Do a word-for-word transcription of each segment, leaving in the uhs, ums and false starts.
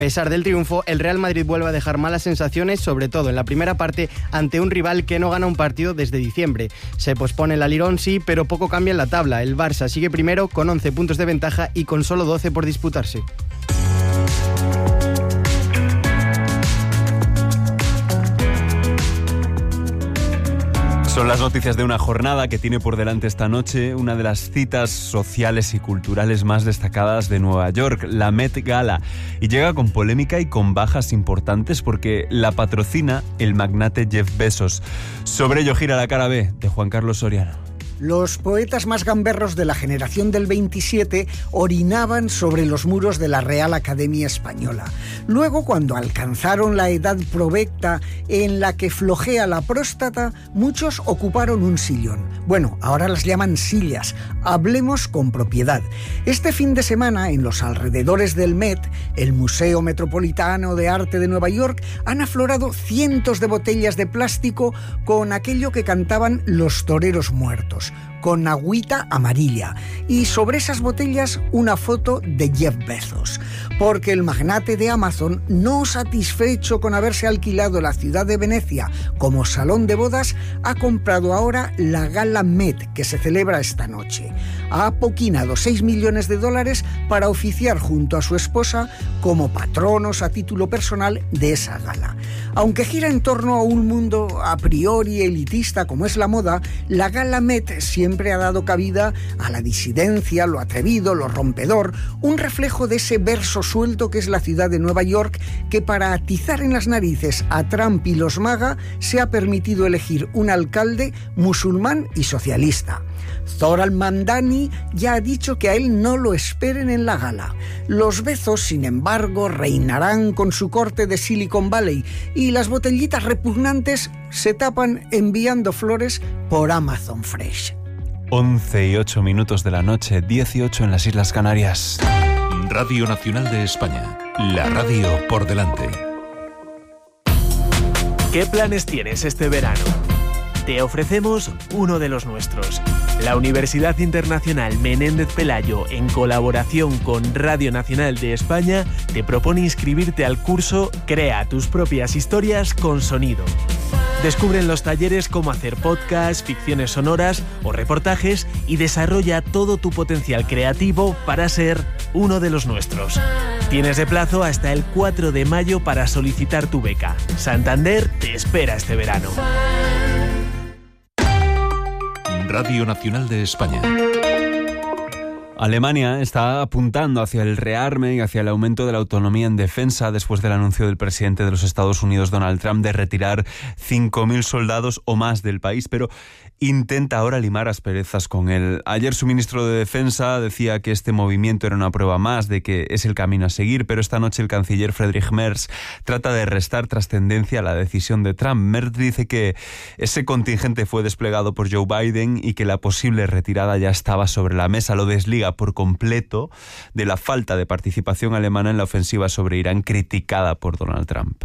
A pesar del triunfo, el Real Madrid vuelve a dejar malas sensaciones, sobre todo en la primera parte, ante un rival que no gana un partido desde diciembre. Se pospone el Alirón, sí, pero poco cambia en la tabla. El Barça sigue primero con once puntos de ventaja y con solo doce por disputarse. Son las noticias de una jornada que tiene por delante esta noche una de las citas sociales y culturales más destacadas de Nueva York, la Met Gala. Y llega con polémica y con bajas importantes porque la patrocina el magnate Jeff Bezos. Sobre ello gira la cara B de Juan Carlos Soriano. Los poetas más gamberros de la generación del veintisiete orinaban sobre los muros de la Real Academia Española. Luego, cuando alcanzaron la edad provecta en la que flojea la próstata, muchos ocuparon un sillón. Bueno, ahora las llaman sillas. Hablemos con propiedad. Este fin de semana, en los alrededores del Met, el Museo Metropolitano de Arte de Nueva York, han aflorado cientos de botellas de plástico con aquello que cantaban los toreros muertos, con agüita amarilla, y sobre esas botellas una foto de Jeff Bezos, porque el magnate de Amazon, no satisfecho con haberse alquilado la ciudad de Venecia como salón de bodas, ha comprado ahora la Gala Met que se celebra esta noche. Ha apoquinado seis millones de dólares para oficiar junto a su esposa como patronos a título personal de esa gala. Aunque gira en torno a un mundo a priori elitista como es la moda, la Gala Met siempre ha dado cabida a la disidencia, lo atrevido, lo rompedor, un reflejo de ese verso suelto que es la ciudad de Nueva York, que para atizar en las narices a Trump y los MAGA se ha permitido elegir un alcalde musulmán y socialista. Zoran Mandani ya ha dicho que a él no lo esperen en la gala. Los Bezos, sin embargo, reinarán con su corte de Silicon Valley y las botellitas repugnantes se tapan enviando flores por Amazon Fresh. once y ocho minutos de la noche, dieciocho en las Islas Canarias. Radio Nacional de España, la radio por delante. ¿Qué planes tienes este verano? Te ofrecemos uno de los nuestros. La Universidad Internacional Menéndez Pelayo, en colaboración con Radio Nacional de España, te propone inscribirte al curso Crea tus propias historias con sonido. Descubre en los talleres cómo hacer podcasts, ficciones sonoras o reportajes y desarrolla todo tu potencial creativo para ser uno de los nuestros. Tienes de plazo hasta el cuatro de mayo para solicitar tu beca. Santander te espera este verano. Radio Nacional de España. Alemania está apuntando hacia el rearme y hacia el aumento de la autonomía en defensa después del anuncio del presidente de los Estados Unidos, Donald Trump, de retirar cinco mil soldados o más del país, pero intenta ahora limar asperezas con él. Ayer su ministro de Defensa decía que este movimiento era una prueba más de que es el camino a seguir, pero esta noche el canciller Friedrich Merz trata de restar trascendencia a la decisión de Trump. Merz dice que ese contingente fue desplegado por Joe Biden y que la posible retirada ya estaba sobre la mesa. Lo desliga por completo de la falta de participación alemana en la ofensiva sobre Irán criticada por Donald Trump.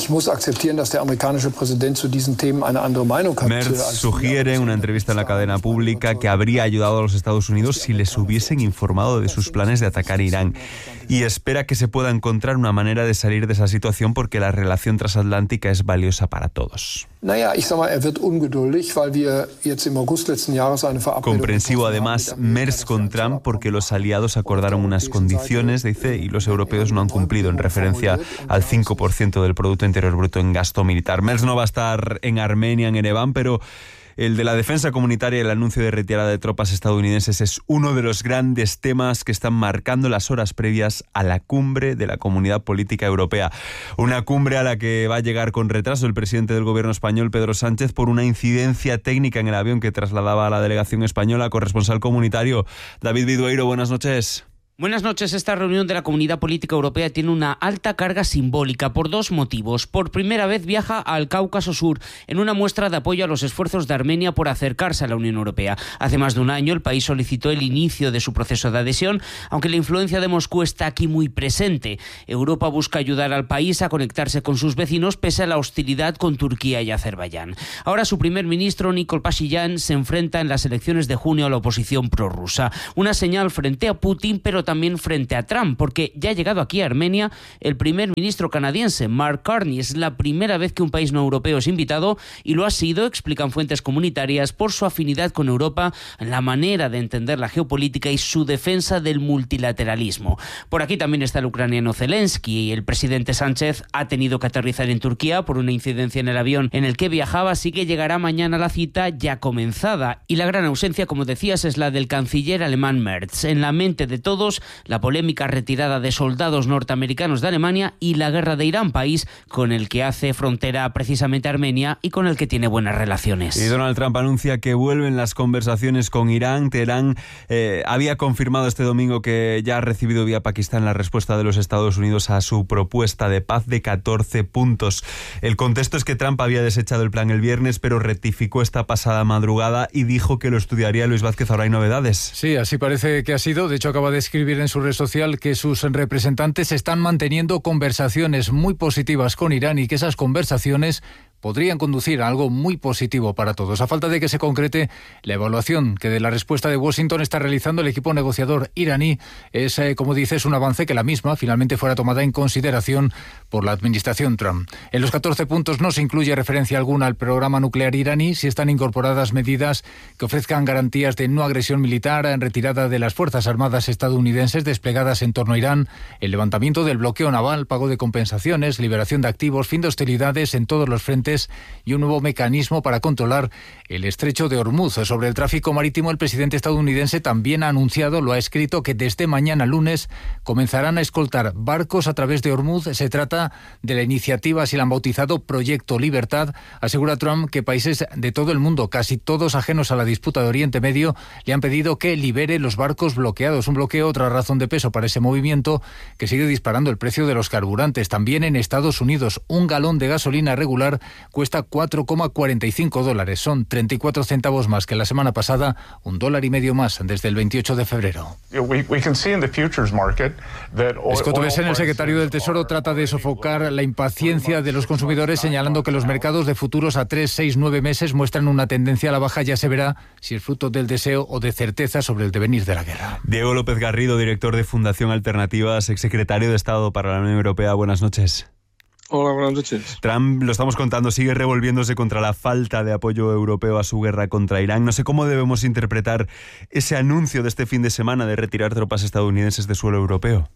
Merz sugiere en una entrevista en la cadena pública que habría ayudado a los Estados Unidos si les hubiesen informado de sus planes de atacar Irán y espera que se pueda encontrar una manera de salir de esa situación porque la relación transatlántica es valiosa para todos. Comprensivo además Merz con Trump porque los aliados acordaron unas condiciones, dice, y los europeos no han cumplido en referencia al cinco por ciento del Producto Interior Bruto en gasto militar. Merz no va a estar en Armenia, en Ereván, pero el de la defensa comunitaria y el anuncio de retirada de tropas estadounidenses es uno de los grandes temas que están marcando las horas previas a la cumbre de la Comunidad Política Europea. Una cumbre a la que va a llegar con retraso el presidente del gobierno español, Pedro Sánchez, por una incidencia técnica en el avión que trasladaba a la delegación española. Corresponsal comunitario David Vidueiro, buenas noches. Buenas noches. Esta reunión de la Comunidad Política Europea tiene una alta carga simbólica por dos motivos. Por primera vez viaja al Cáucaso Sur en una muestra de apoyo a los esfuerzos de Armenia por acercarse a la Unión Europea. Hace más de un año el país solicitó el inicio de su proceso de adhesión, aunque la influencia de Moscú está aquí muy presente. Europa busca ayudar al país a conectarse con sus vecinos pese a la hostilidad con Turquía y Azerbaiyán. Ahora su primer ministro, Nikol Pashinyan, se enfrenta en las elecciones de junio a la oposición prorrusa. Una señal frente a Putin, pero también frente a Trump, porque ya ha llegado aquí a Armenia el primer ministro canadiense, Mark Carney. Es la primera vez que un país no europeo es invitado y lo ha sido, explican fuentes comunitarias, por su afinidad con Europa, la manera de entender la geopolítica y su defensa del multilateralismo. Por aquí también está el ucraniano Zelensky y el presidente Sánchez ha tenido que aterrizar en Turquía por una incidencia en el avión en el que viajaba, así que llegará mañana a la cita ya comenzada. Y la gran ausencia, como decías, es la del canciller alemán Merz. En la mente de todos, la polémica retirada de soldados norteamericanos de Alemania y la guerra de Irán, país con el que hace frontera precisamente Armenia y con el que tiene buenas relaciones. Y Donald Trump anuncia que vuelven las conversaciones con Irán. Teherán eh, había confirmado este domingo que ya ha recibido vía Pakistán la respuesta de los Estados Unidos a su propuesta de paz de catorce puntos. El contexto es que Trump había desechado el plan el viernes, pero rectificó esta pasada madrugada y dijo que lo estudiaría. Luis Vázquez, ahora hay novedades. Sí, así parece que ha sido. De hecho, acaba de escribir en su red social que sus representantes están manteniendo conversaciones muy positivas con Irán y que esas conversaciones podrían conducir a algo muy positivo para todos. A falta de que se concrete, la evaluación que de la respuesta de Washington está realizando el equipo negociador iraní es, eh, como dices, un avance que la misma finalmente fuera tomada en consideración por la administración Trump. En los catorce puntos no se incluye referencia alguna al programa nuclear iraní, si están incorporadas medidas que ofrezcan garantías de no agresión militar, en retirada de las Fuerzas Armadas estadounidenses desplegadas en torno a Irán, el levantamiento del bloqueo naval, pago de compensaciones, liberación de activos, fin de hostilidades en todos los frentes y un nuevo mecanismo para controlar el estrecho de Hormuz. Sobre el tráfico marítimo, el presidente estadounidense también ha anunciado, lo ha escrito, que desde mañana lunes comenzarán a escoltar barcos a través de Hormuz. Se trata de la iniciativa, así la han bautizado, Proyecto Libertad. Asegura Trump que países de todo el mundo, casi todos ajenos a la disputa de Oriente Medio, le han pedido que libere los barcos bloqueados. Un bloqueo, otra razón de peso para ese movimiento, que sigue disparando el precio de los carburantes. También en Estados Unidos, un galón de gasolina regular cuesta cuatro coma cuarenta y cinco dólares. Son treinta y cuatro centavos más que la semana pasada, un dólar y medio más desde el veintiocho de febrero. Scott Bessent, el secretario del Tesoro, trata de sofocar la impaciencia de los consumidores, señalando que los mercados de futuros a tres, seis, nueve meses muestran una tendencia a la baja. Ya se verá si es fruto del deseo o de certeza sobre el devenir de la guerra. Diego López Garrido, director de Fundación Alternativas, exsecretario de Estado para la Unión Europea. Buenas noches. Hola, buenas noches. Trump, lo estamos contando, sigue revolviéndose contra la falta de apoyo europeo a su guerra contra Irán. No sé cómo debemos interpretar ese anuncio de este fin de semana de retirar tropas estadounidenses de suelo europeo.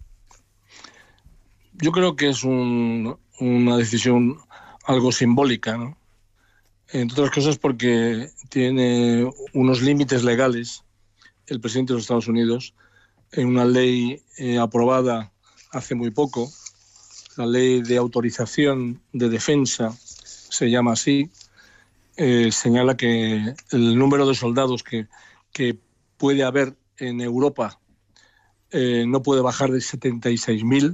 Yo creo que es un, una decisión algo simbólica, ¿no? Entre otras cosas porque tiene unos límites legales el presidente de los Estados Unidos en una ley eh, aprobada hace muy poco. La ley de autorización de defensa se llama así, eh, señala que el número de soldados que, que puede haber en Europa eh, no puede bajar de setenta y seis mil.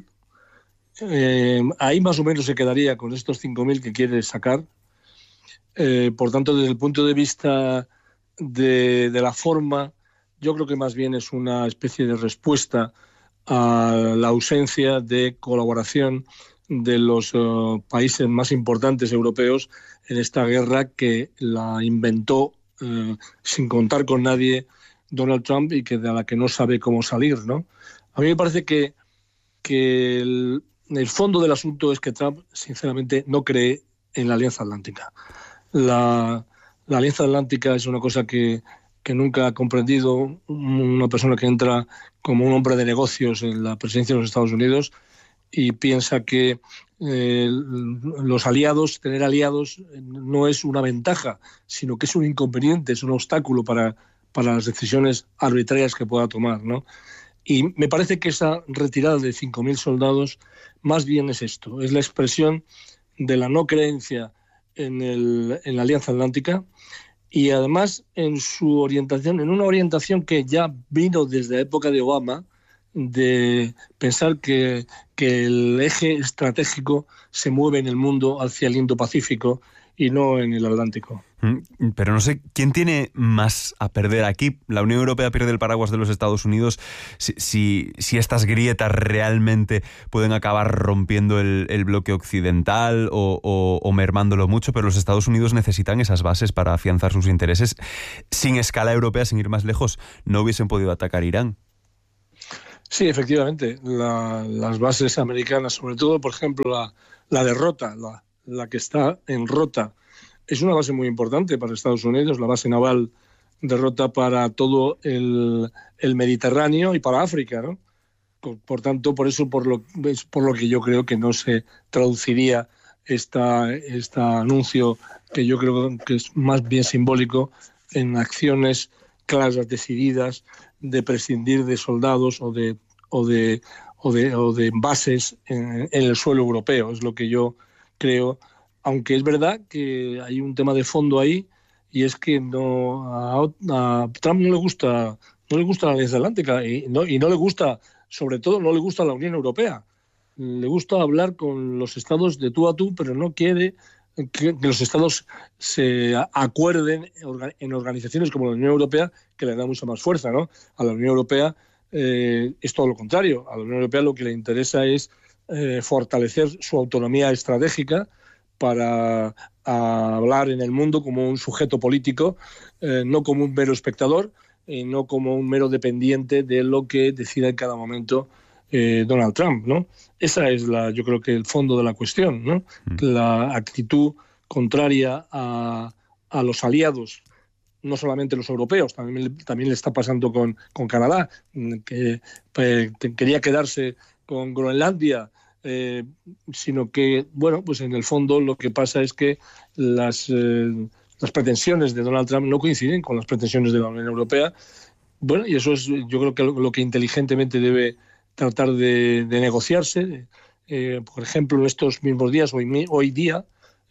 Eh, ahí más o menos se quedaría con estos cinco mil que quiere sacar. Eh, por tanto, desde el punto de vista de, de la forma, yo creo que más bien es una especie de respuesta a la ausencia de colaboración de los uh, países más importantes europeos en esta guerra que la inventó uh, sin contar con nadie Donald Trump y que de la que no sabe cómo salir, ¿no? A mí me parece que, que el, el fondo del asunto es que Trump, sinceramente, no cree en la Alianza Atlántica. La, la Alianza Atlántica es una cosa que que nunca ha comprendido una persona que entra como un hombre de negocios en la presidencia de los Estados Unidos y piensa que eh, los aliados, tener aliados no es una ventaja, sino que es un inconveniente, es un obstáculo para, para las decisiones arbitrarias que pueda tomar, ¿no? Y me parece que esa retirada de cinco mil soldados más bien es esto, es la expresión de la no creencia en, el, en la Alianza Atlántica. Y además en su orientación, en una orientación que ya vino desde la época de Obama, de pensar que, que el eje estratégico se mueve en el mundo hacia el Indo-Pacífico y no en el Atlántico. Pero no sé, ¿quién tiene más a perder aquí? La Unión Europea pierde el paraguas de los Estados Unidos. Si, si, si estas grietas realmente pueden acabar rompiendo el, el bloque occidental o, o, o mermándolo mucho, pero los Estados Unidos necesitan esas bases para afianzar sus intereses. Sin escala europea, sin ir más lejos, no hubiesen podido atacar Irán. Sí, efectivamente, la, las bases americanas, sobre todo, por ejemplo, la, la de Rota, la, la que está en Rota, es una base muy importante para Estados Unidos, la base naval de Rota para todo el, el Mediterráneo y para África, ¿no? Por, por tanto, por eso, por lo, es por lo que yo creo que no se traduciría esta, este anuncio, que yo creo que es más bien simbólico, en acciones claras, decididas, de prescindir de soldados o de o de o de, o de bases en, en el suelo europeo. Es lo que yo creo, aunque es verdad que hay un tema de fondo ahí, y es que no a, a Trump no le gusta no le gusta la Alianza Atlántica y no y no le gusta, sobre todo no le gusta la Unión Europea. Le gusta hablar con los estados de tú a tú, pero no quiere que, que los estados se acuerden en organizaciones como la Unión Europea, que le da mucha más fuerza, ¿no? A la Unión Europea eh, es todo lo contrario. A la Unión Europea lo que le interesa es eh, fortalecer su autonomía estratégica para hablar en el mundo como un sujeto político, eh, no como un mero espectador, y no como un mero dependiente de lo que decida en cada momento Eh, Donald Trump, ¿no? Esa es la, yo creo que el fondo de la cuestión, ¿no? Mm. La actitud contraria a, a los aliados, no solamente los europeos, también, también le está pasando con, con Canadá, que eh, quería quedarse con Groenlandia, eh, sino que, bueno, pues en el fondo lo que pasa es que las, eh, las pretensiones de Donald Trump no coinciden con las pretensiones de la Unión Europea. Bueno, y eso es, yo creo que lo, lo que inteligentemente debe tratar de, de negociarse. Eh, por ejemplo, en estos mismos días, hoy, hoy día,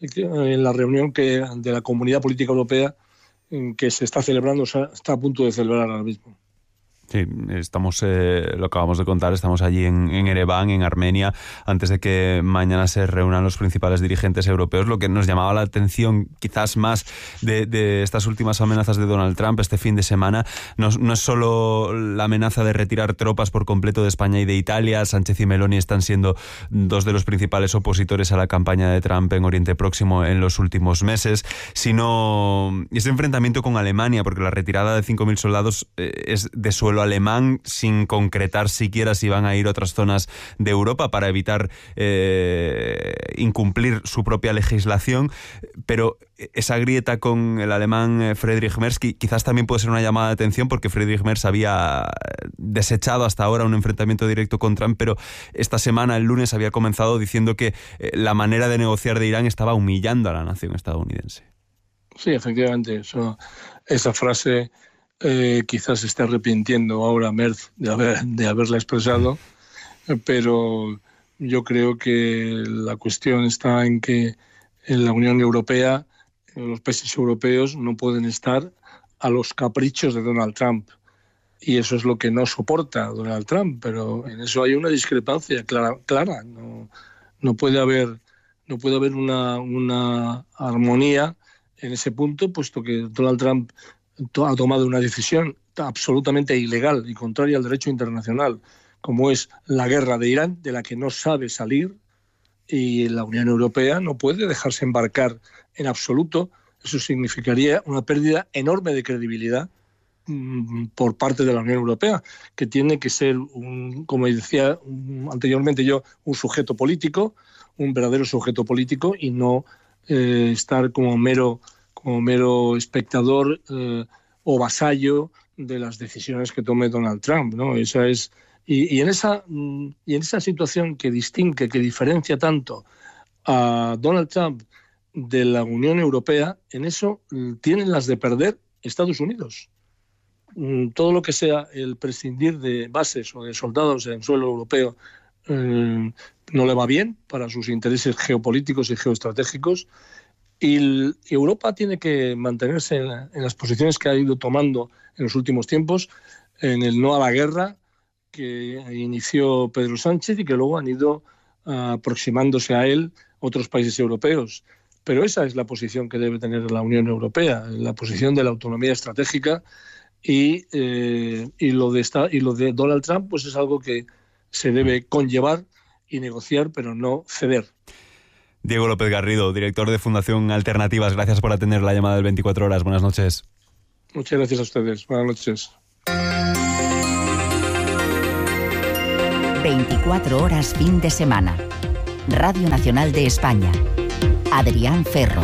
en la reunión que, de la Comunidad Política Europea que se está celebrando, está a punto de celebrar ahora mismo. Sí, estamos, eh, lo acabamos de contar, estamos allí en, en Ereván, en Armenia, antes de que mañana se reúnan los principales dirigentes europeos. Lo que nos llamaba la atención, quizás más de, de estas últimas amenazas de Donald Trump este fin de semana, no, no es solo la amenaza de retirar tropas por completo de España y de Italia. Sánchez y Meloni están siendo dos de los principales opositores a la campaña de Trump en Oriente Próximo en los últimos meses, sino ese enfrentamiento con Alemania, porque la retirada de cinco mil soldados eh, es de suelo alemán, sin concretar siquiera si van a ir a otras zonas de Europa para evitar eh, incumplir su propia legislación. Pero esa grieta con el alemán Friedrich Merz quizás también puede ser una llamada de atención, porque Friedrich Merz había desechado hasta ahora un enfrentamiento directo con Trump, pero esta semana, el lunes, había comenzado diciendo que eh, la manera de negociar de Irán estaba humillando a la nación estadounidense. Sí, efectivamente, eso, esa frase Eh, quizás se esté arrepintiendo ahora Merz de, haber, de haberla expresado, pero yo creo que la cuestión está en que en la Unión Europea, los países europeos no pueden estar a los caprichos de Donald Trump, y eso es lo que no soporta Donald Trump, pero en eso hay una discrepancia clara, clara. No, no puede haber, no puede haber una, una armonía en ese punto, puesto que Donald Trump ha tomado una decisión absolutamente ilegal y contraria al derecho internacional, como es la guerra de Irán, de la que no sabe salir, y la Unión Europea no puede dejarse embarcar en absoluto. Eso significaría una pérdida enorme de credibilidad mmm, por parte de la Unión Europea, que tiene que ser, un, como decía un, anteriormente yo, un sujeto político, un verdadero sujeto político, y no eh, estar como mero como mero espectador eh, o vasallo de las decisiones que tome Donald Trump, ¿no? Esa es y, y en esa y en esa situación que distingue, que diferencia tanto a Donald Trump de la Unión Europea, en eso tienen las de perder Estados Unidos. Todo lo que sea el prescindir de bases o de soldados en suelo europeo eh, no le va bien para sus intereses geopolíticos y geoestratégicos. Y Europa tiene que mantenerse en, la, en las posiciones que ha ido tomando en los últimos tiempos, en el no a la guerra que inició Pedro Sánchez y que luego han ido uh, aproximándose a él otros países europeos. Pero esa es la posición que debe tener la Unión Europea, la posición de la autonomía estratégica, y, eh, y, lo, de esta, y lo de Donald Trump pues es algo que se debe conllevar y negociar, pero no ceder. Diego López Garrido, director de Fundación Alternativas, gracias por atender la llamada del veinticuatro horas. Buenas noches. Muchas gracias a ustedes. Buenas noches. veinticuatro horas fin de semana. Radio Nacional de España. Adrián Ferro.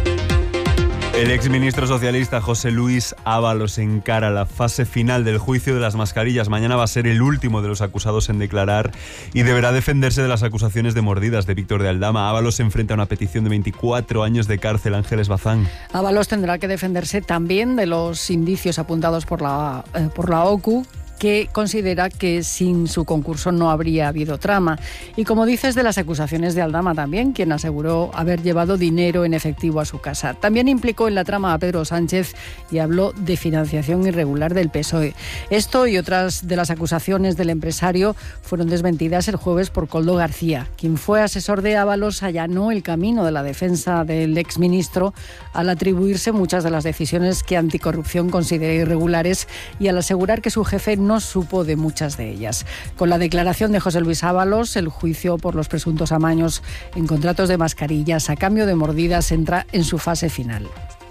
El exministro socialista José Luis Ábalos encara la fase final del juicio de las mascarillas. Mañana va a ser el último de los acusados en declarar y deberá defenderse de las acusaciones de mordidas de Víctor de Aldama. Ábalos se enfrenta a una petición de veinticuatro años de cárcel. Ángeles Bazán. Ábalos tendrá que defenderse también de los indicios apuntados por la, eh, por la O C U, que considera que sin su concurso no habría habido trama. Y como dices, de las acusaciones de Aldama también, quien aseguró haber llevado dinero en efectivo a su casa. También implicó en la trama a Pedro Sánchez y habló de financiación irregular del P S O E. Esto y otras de las acusaciones del empresario fueron desmentidas el jueves por Koldo García, quien fue asesor de Ábalos. Allanó el camino de la defensa del exministro al atribuirse muchas de las decisiones que Anticorrupción considera irregulares y al asegurar que su jefe no no supo de muchas de ellas. Con la declaración de José Luis Ábalos, el juicio por los presuntos amaños en contratos de mascarillas a cambio de mordidas entra en su fase final.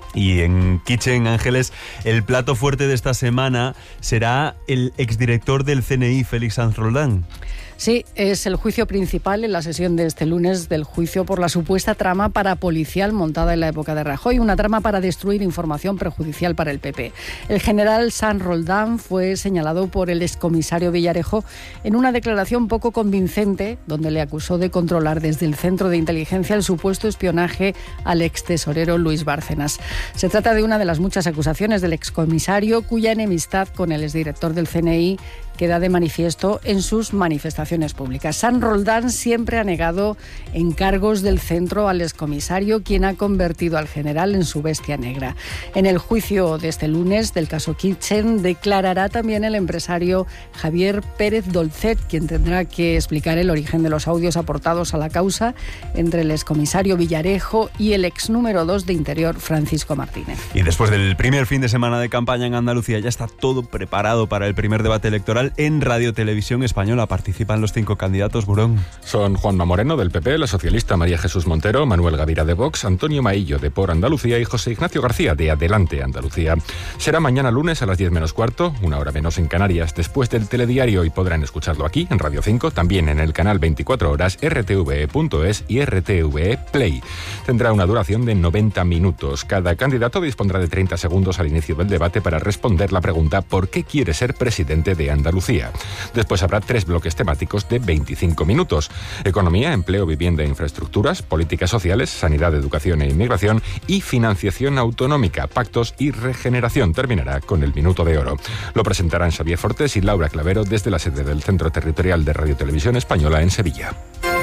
Y en Kitchen, Ángeles, el plato fuerte de esta semana será el exdirector del C N I, Félix Sanz Roldán. Sí, es el juicio principal en la sesión de este lunes del juicio por la supuesta trama parapolicial montada en la época de Rajoy, una trama para destruir información perjudicial para el P P. El general Sanz Roldán fue señalado por el excomisario Villarejo en una declaración poco convincente, donde le acusó de controlar desde el Centro de Inteligencia el supuesto espionaje al extesorero Luis Bárcenas. Se trata de una de las muchas acusaciones del excomisario, cuya enemistad con el exdirector del C N I queda de manifiesto en sus manifestaciones públicas. Sanz Roldán siempre ha negado encargos del centro al excomisario, quien ha convertido al general en su bestia negra. En el juicio de este lunes del caso Kitchen declarará también el empresario Javier Pérez Dolcet, quien tendrá que explicar el origen de los audios aportados a la causa entre el excomisario Villarejo y el ex número dos de Interior, Francisco Martínez. Y después del primer fin de semana de campaña en Andalucía, ya está todo preparado para el primer debate electoral en Radio Televisión Española. Participan los cinco candidatos, Burón. Son Juanma Moreno, del P P, la socialista María Jesús Montero, Manuel Gavira, de Vox, Antonio Maillo, de Por Andalucía, y José Ignacio García, de Adelante Andalucía. Será mañana lunes a las diez menos cuarto, una hora menos en Canarias, después del telediario, y podrán escucharlo aquí, en Radio cinco, también en el canal veinticuatro horas, r t v e punto es y r t v e Play. Tendrá una duración de noventa minutos. Cada candidato dispondrá de treinta segundos al inicio del debate para responder la pregunta ¿por qué quiere ser presidente de Andalucía? Después habrá tres bloques temáticos de veinticinco minutos. Economía, empleo, vivienda e infraestructuras, políticas sociales, sanidad, educación e inmigración y financiación autonómica, pactos y regeneración. Terminará con el minuto de oro. Lo presentarán Xavier Fortés y Laura Clavero desde la sede del Centro Territorial de Radio Televisión Española en Sevilla.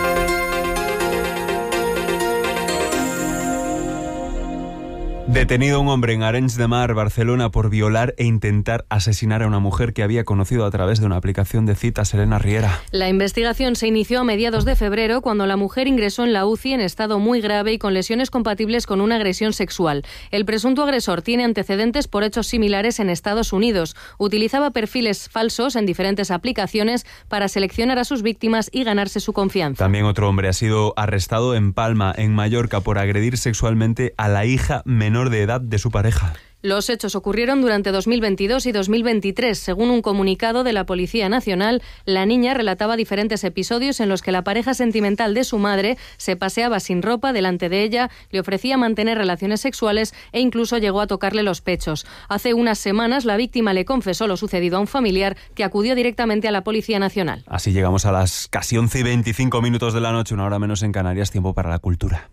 Detenido un hombre en Arenys de Mar, Barcelona, por violar e intentar asesinar a una mujer que había conocido a través de una aplicación de citas. Elena Riera. La investigación se inició a mediados de febrero, cuando la mujer ingresó en la U C I en estado muy grave y con lesiones compatibles con una agresión sexual. El presunto agresor tiene antecedentes por hechos similares en Estados Unidos. Utilizaba perfiles falsos en diferentes aplicaciones para seleccionar a sus víctimas y ganarse su confianza. También otro hombre ha sido arrestado en Palma, en Mallorca, por agredir sexualmente a la hija menor de edad de su pareja. Los hechos ocurrieron durante dos mil veintidós y dos mil veintitrés. Según un comunicado de la Policía Nacional, la niña relataba diferentes episodios en los que la pareja sentimental de su madre se paseaba sin ropa delante de ella, le ofrecía mantener relaciones sexuales e incluso llegó a tocarle los pechos. Hace unas semanas, la víctima le confesó lo sucedido a un familiar, que acudió directamente a la Policía Nacional. Así llegamos a las casi once y veinticinco minutos de la noche, una hora menos en Canarias. Tiempo para la cultura.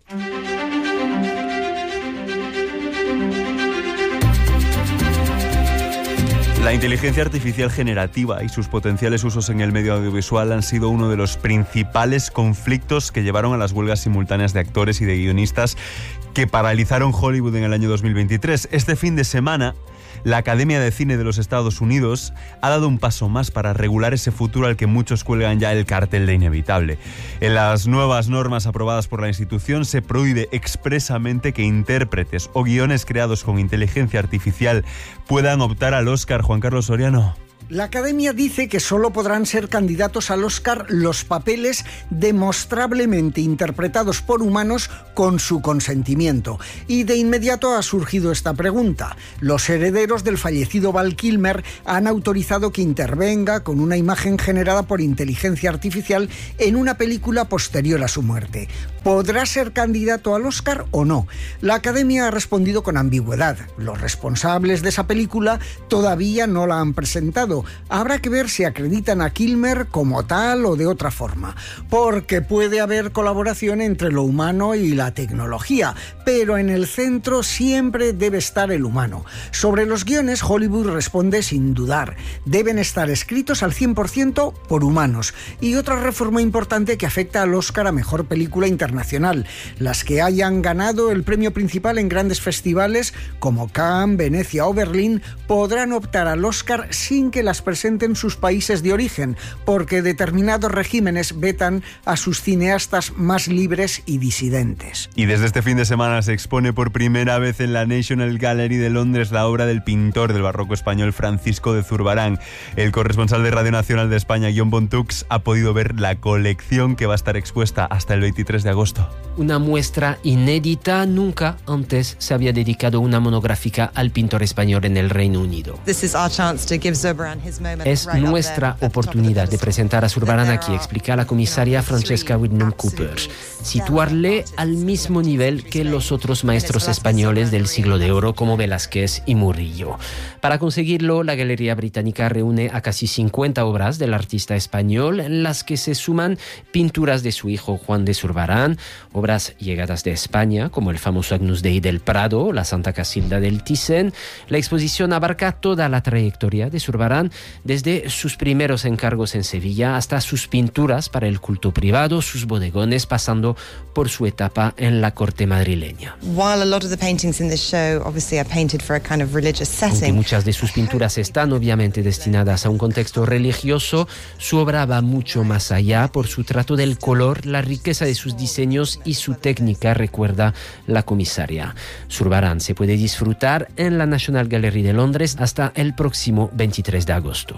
La inteligencia artificial generativa y sus potenciales usos en el medio audiovisual han sido uno de los principales conflictos que llevaron a las huelgas simultáneas de actores y de guionistas que paralizaron Hollywood en el año dos mil veintitrés. Este fin de semana, la Academia de Cine de los Estados Unidos ha dado un paso más para regular ese futuro al que muchos cuelgan ya el cartel de inevitable. En las nuevas normas aprobadas por la institución se prohíbe expresamente que intérpretes o guiones creados con inteligencia artificial puedan optar al Oscar. Juan Carlos Soriano. La Academia dice que solo podrán ser candidatos al Oscar los papeles demostrablemente interpretados por humanos con su consentimiento. Y de inmediato ha surgido esta pregunta. Los herederos del fallecido Val Kilmer han autorizado que intervenga con una imagen generada por inteligencia artificial en una película posterior a su muerte. ¿Podrá ser candidato al Oscar o no? La Academia ha respondido con ambigüedad. Los responsables de esa película todavía no la han presentado. Habrá que ver si acreditan a Kilmer como tal o de otra forma, porque puede haber colaboración entre lo humano y la tecnología, pero en el centro siempre debe estar el humano. Sobre los guiones, Hollywood responde sin dudar. Deben estar escritos al cien por ciento por humanos. Y otra reforma importante que afecta al Oscar a Mejor Película Internacional. Las que hayan ganado el premio principal en grandes festivales como Cannes, Venecia o Berlín podrán optar al Oscar sin que las presenten sus países de origen, porque determinados regímenes vetan a sus cineastas más libres y disidentes. Y desde este fin de semana se expone por primera vez en la National Gallery de Londres la obra del pintor del barroco español Francisco de Zurbarán. El corresponsal de Radio Nacional de España, Guion Bontux, ha podido ver la colección que va a estar expuesta hasta el veintitrés de agosto. Una muestra inédita. Nunca antes se había dedicado una monográfica al pintor español en el Reino Unido. Es nuestra oportunidad de presentar a Zurbarán aquí, explica la comisaria Francesca Whitnum Coopers. Situarle al mismo nivel que los otros maestros españoles del siglo de oro como Velázquez y Murillo. Para conseguirlo, la Galería Británica reúne a casi cincuenta obras del artista español, en las que se suman pinturas de su hijo Juan de Zurbarán, obras llegadas de España, como el famoso Agnus Dei del Prado, la Santa Casilda del Thyssen. La exposición abarca toda la trayectoria de Zurbarán, desde sus primeros encargos en Sevilla hasta sus pinturas para el culto privado, sus bodegones, pasando por su etapa en la corte madrileña. Aunque muchas de sus pinturas están obviamente destinadas a un contexto religioso, su obra va mucho más allá por su trato del color, la riqueza de sus diseños y su técnica, recuerda la comisaria. Zurbarán se puede disfrutar en la National Gallery de Londres hasta el próximo veintitrés de agosto.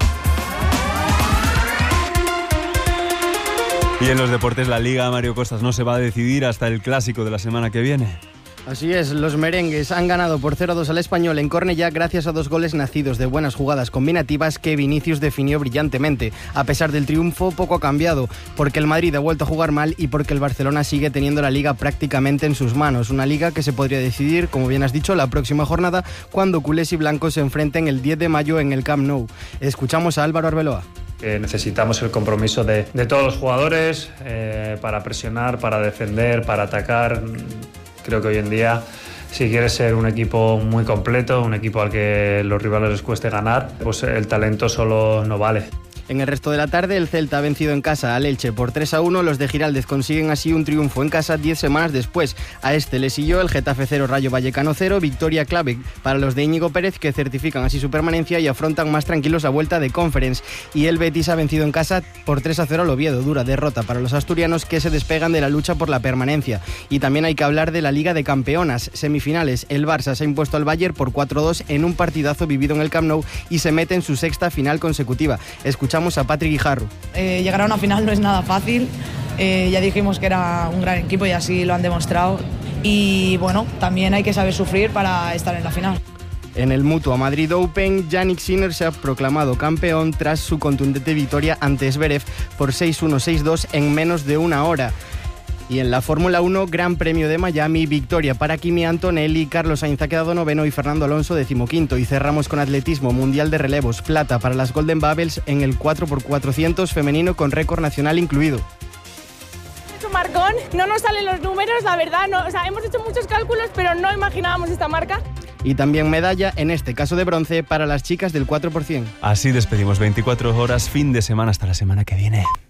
Y en los deportes, la Liga, Mario Costas, no se va a decidir hasta el clásico de la semana que viene. Así es, los merengues han ganado por cero a dos al Español en Cornellá gracias a dos goles nacidos de buenas jugadas combinativas que Vinicius definió brillantemente. A pesar del triunfo, poco ha cambiado, porque el Madrid ha vuelto a jugar mal y porque el Barcelona sigue teniendo la Liga prácticamente en sus manos. Una Liga que se podría decidir, como bien has dicho, la próxima jornada, cuando culés y blancos se enfrenten el diez de mayo en el Camp Nou. Escuchamos a Álvaro Arbeloa. Eh, necesitamos el compromiso de, de todos los jugadores eh, para presionar, para defender, para atacar. Creo que hoy en día, si quieres ser un equipo muy completo, un equipo al que los rivales les cueste ganar, pues el talento solo no vale. En el resto de la tarde, el Celta ha vencido en casa al Elche por tres a uno. Los de Giraldez consiguen así un triunfo en casa diez semanas después. A este le siguió el Getafe cero, Rayo Vallecano cero. Victoria clave para los de Íñigo Pérez, que certifican así su permanencia y afrontan más tranquilos la vuelta de Conference. Y el Betis ha vencido en casa por tres a cero al Oviedo. Dura derrota para los asturianos, que se despegan de la lucha por la permanencia. Y también hay que hablar de la Liga de Campeonas. Semifinales, el Barça se ha impuesto al Bayern por cuatro a dos en un partidazo vivido en el Camp Nou y se mete en su sexta final consecutiva. Escuchamos a Patrick Guijarro. Eh, llegar a una final no es nada fácil. Eh, ya dijimos que era un gran equipo y así lo han demostrado. Y bueno, también hay que saber sufrir para estar en la final. En el Mutua Madrid Open, Jannik Sinner se ha proclamado campeón tras su contundente victoria ante Zverev por seis uno seis dos en menos de una hora. Y en la Fórmula uno, Gran Premio de Miami, victoria para Kimi Antonelli, Carlos Sainz ha quedado noveno y Fernando Alonso decimoquinto. Y cerramos con atletismo, Mundial de Relevos, plata para las Golden Bubbles en el cuatro por cuatrocientos femenino con récord nacional incluido. Es un marcón, no nos salen los números, la verdad, no, o sea, hemos hecho muchos cálculos, pero no imaginábamos esta marca. Y también medalla, en este caso de bronce, para las chicas del cuatro por ciento. Así despedimos veinticuatro horas, fin de semana, hasta la semana que viene.